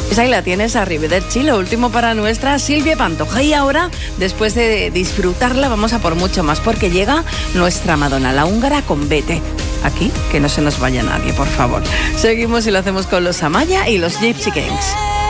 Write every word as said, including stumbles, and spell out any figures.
Pues ahí la tienes, arrivederci, lo último para nuestra Silvia Pantoja. Y ahora, después de disfrutarla, vamos a por mucho más, porque llega nuestra Madonna, la húngara, con Vete. Aquí, que no se nos vaya nadie, por favor. Seguimos y lo hacemos con los Amaya y los Gypsy Kings.